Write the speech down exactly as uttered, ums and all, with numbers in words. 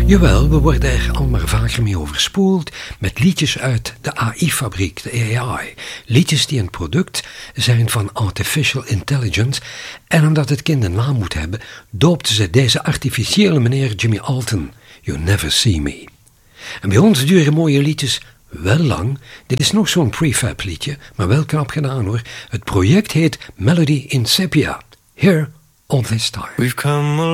Jawel, we worden er al maar vaker mee overspoeld met liedjes uit de A I-fabriek, de A I. Liedjes die een product zijn van Artificial Intelligence. En omdat het kind een naam moet hebben, doopten ze deze artificiële meneer Jimmy Alton. You Never See Me. En bij ons duren mooie liedjes wel lang. Dit is nog zo'n prefab liedje, maar wel knap gedaan hoor. Het project heet Melody in Sepia. Here all this time. We've come